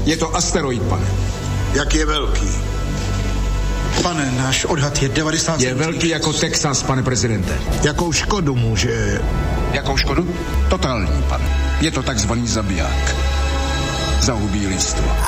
Je to asteroid, pane. Jak je velký? Pane, náš odhad je 90 Je velký jako Texas, pane prezidente. Jakou škodu může... Jakou škodu? Totální, pane. Je to takzvaný zabiják. Zahubí lidstvo.